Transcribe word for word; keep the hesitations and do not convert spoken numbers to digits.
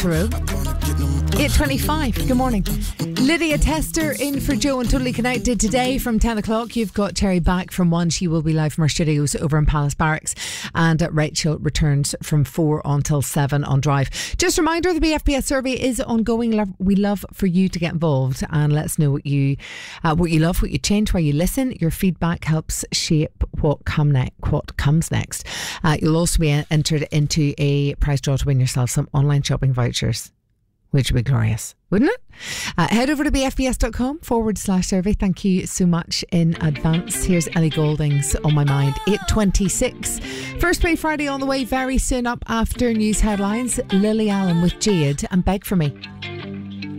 Through. eight twenty-five. Good morning. Lydia Tester in for Joe and Totally Connected today from ten o'clock. You've got Terry back from one. She will be live from our studios over in Palace Barracks. And Rachel returns from four until seven on Drive. Just a reminder, the B F B S survey is ongoing. We love for you to get involved and let us know what you uh, what you love, what you change, where you listen. Your feedback helps shape what come next. What comes next. Uh, you'll also be entered into a prize draw to win yourself some online shopping vouchers, which would be glorious, wouldn't it? Uh, head over to bfbs.com forward slash survey. Thank you so much in advance. Here's Ellie Goulding's On My Mind. eight twenty-six. First Play Friday on the way very soon. Up after news headlines, Lily Allen with Jade and Beg For Me.